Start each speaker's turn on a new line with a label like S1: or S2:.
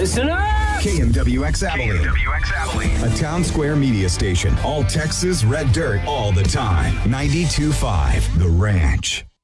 S1: Listen up!
S2: KMWX Abilene.
S3: KMWX Abilene.
S2: A town square media station. All Texas red dirt all the time. 92.5 The Ranch.